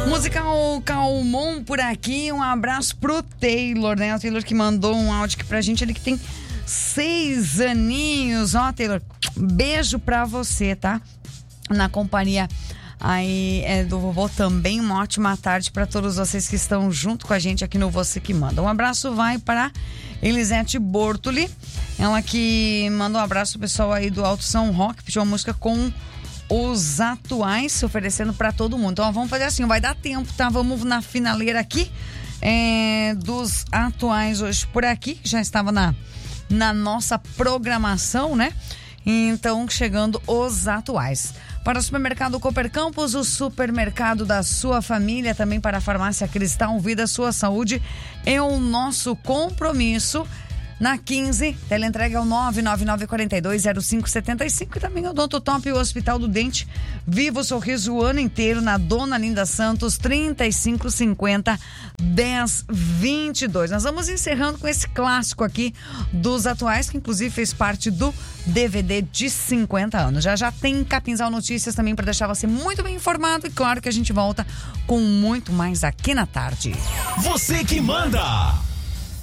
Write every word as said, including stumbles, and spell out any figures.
Musical Calmon por aqui, um abraço pro Taylor, né? O Taylor que mandou um áudio aqui pra gente, ele que tem seis aninhos. Ó, Taylor, beijo pra você, tá? Na companhia aí é, do vovô também, uma ótima tarde pra todos vocês que estão junto com a gente aqui no Você Que Manda. Um abraço vai para Elisete Bortoli, ela que mandou um abraço pro pessoal aí do Alto São Roque, pediu uma música com os atuais, oferecendo pra todo mundo. Então vamos fazer assim, vai dar tempo, tá? Vamos na finaleira aqui é, dos atuais hoje por aqui, já estava na, na nossa programação, né? Então chegando os atuais. Para o supermercado Cooper Campos, o supermercado da sua família, também para a farmácia Cristal Vida, sua saúde é o nosso compromisso. Na quinze, teleentrega é o nove nove nove quatro dois zero cinco sete cinco e também o Odonto Top e o Hospital do Dente. Viva o sorriso o ano inteiro na Dona Linda Santos, trinta e cinco cinquenta, dez vinte e dois. Nós vamos encerrando com esse clássico aqui dos atuais, que inclusive fez parte do D V D de cinquenta anos. Já já tem Capinzal Notícias também para deixar você muito bem informado e claro que a gente volta com muito mais aqui na tarde. Você que manda!